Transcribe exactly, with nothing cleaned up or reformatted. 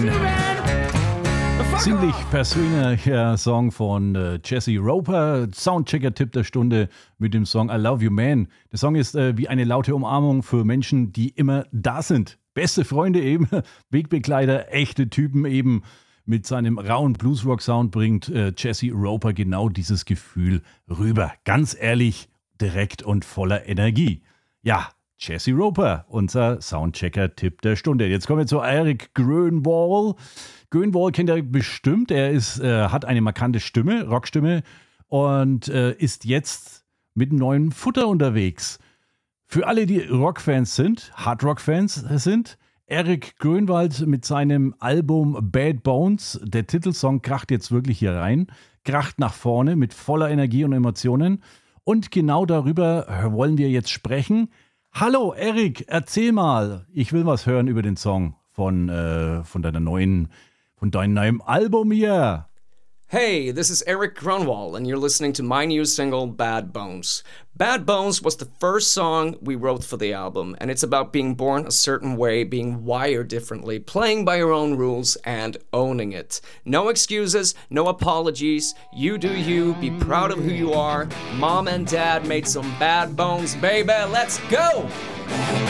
Man. Ziemlich persönlicher Song von äh, Jesse Roper, Soundchecker-Tipp der Stunde mit dem Song I Love You Man. Der Song ist äh, wie eine laute Umarmung für Menschen, die immer da sind. Beste Freunde eben, Wegbegleiter, echte Typen eben. Mit seinem rauen Bluesrock-Sound bringt äh, Jesse Roper genau dieses Gefühl rüber. Ganz ehrlich, direkt und voller Energie. Ja, Jesse Roper, unser Soundchecker-Tipp der Stunde. Jetzt kommen wir zu Eric Grönwall. Grönwall kennt ihr bestimmt. Er ist, äh, hat eine markante Stimme, Rockstimme, und äh, ist jetzt mit neuem Futter unterwegs. Für alle, die Rockfans sind, Hardrock-Fans sind, Eric Grönwald mit seinem Album Bad Bones, der Titelsong kracht jetzt wirklich hier rein, kracht nach vorne mit voller Energie und Emotionen. Und genau darüber wollen wir jetzt sprechen. Hallo Eric, erzähl mal. Ich will was hören über den Song von, äh, von deiner neuen, von deinem neuen Album hier. Hey, this is Eric Grunwald, and you're listening to my new single, Bad Bones. Bad Bones was the first song we wrote for the album, and it's about being born a certain way, being wired differently, playing by your own rules, and owning it. No excuses, no apologies. You do you, be proud of who you are. Mom and Dad made some bad bones, baby. Let's go!